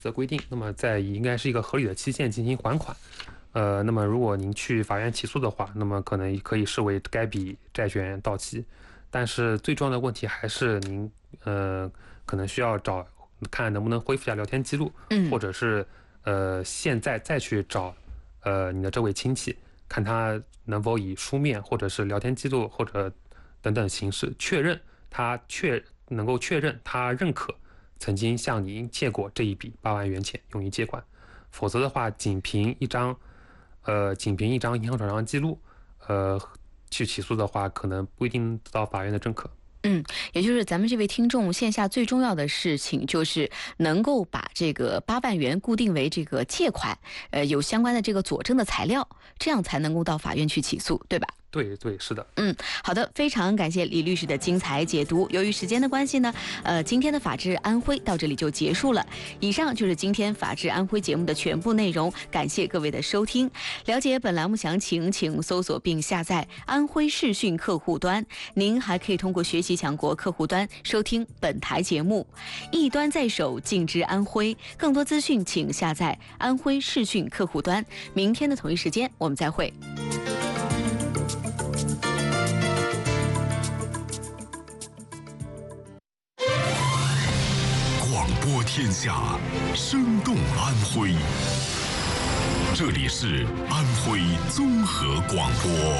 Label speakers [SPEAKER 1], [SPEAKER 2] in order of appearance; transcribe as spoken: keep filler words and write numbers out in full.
[SPEAKER 1] 则规定，那么在应该是一个合理的期限进行还款。呃，那么如果您去法院起诉的话，那么可能可以视为该笔债权到期。但是最重要的问题还是您呃可能需要找看能不能恢复一下聊天记录，
[SPEAKER 2] 嗯，
[SPEAKER 1] 或者是呃现在再去找呃你的这位亲戚，看他能否以书面或者是聊天记录或者等等形式确认他确能够确认他认可曾经向您借过这一笔八万元钱用于借款。否则的话，仅凭一张呃仅凭一张银行转账记录，呃去起诉的话，可能不一定得到法院的认可。
[SPEAKER 2] 嗯，也就是咱们这位听众线下最重要的事情，就是能够把这个八万元固定为这个借款，呃，有相关的这个佐证的材料，这样才能够到法院去起诉，对吧？
[SPEAKER 1] 对对，是的。
[SPEAKER 2] 嗯，好的，非常感谢李律师的精彩解读。由于时间的关系呢，呃，今天的法治安徽到这里就结束了。以上就是今天法治安徽节目的全部内容，感谢各位的收听。了解本栏目详情，请搜索并下载安徽视讯客户端。您还可以通过学习强国客户端收听本台节目。一端在手，尽知安徽。更多资讯请下载安徽视讯客户端。明天的同一时间，我们再会。
[SPEAKER 3] 广播天下，生动安徽。这里是安徽综合广播。